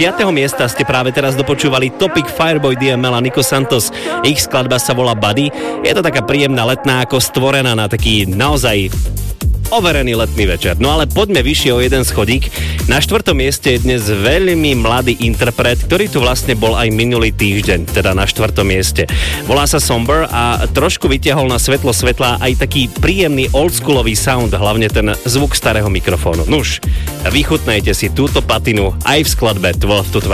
5. miesta ste práve teraz dopočúvali Topic, Fireboy, DML a Nico Santos. Ich skladba sa volá Buddy. Je to taká príjemná letná, ako stvorená na taký naozaj overený letný večer. No ale poďme vyššie o jeden schodík. Na 4. mieste je dnes veľmi mladý interpret, ktorý tu vlastne bol aj minulý týždeň, teda na 4. mieste. Volá sa Somber a trošku vytiahol na svetlo svetla aj taký príjemný oldschoolový sound, hlavne ten zvuk starého mikrofónu. Nuž, vychutnajte si túto patinu aj v skladbe 12 to 12.